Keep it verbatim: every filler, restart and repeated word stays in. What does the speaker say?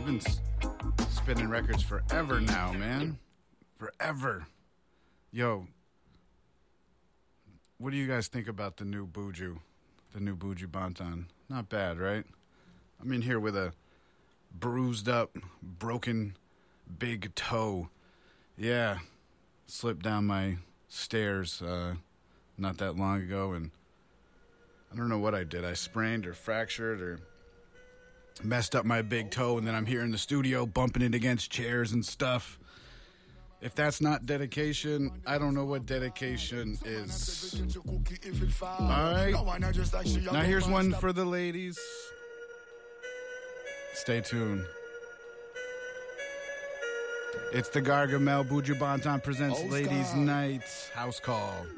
been s- spinning records forever now, man. Forever. Yo, what do you guys think about the new Buju? The new Buju Banton? Not bad, right? I'm in here with a bruised up, broken, big toe. Yeah, slipped down my stairs uh, not that long ago, and I don't know what I did. I sprained or fractured or messed up my big toe, and then I'm here in the studio bumping it against chairs and stuff. If that's not dedication, I don't know what dedication is. All right. Now here's one for the ladies. Stay tuned. It's the Gargamel. Buju Banton presents Ladies' Night House Call.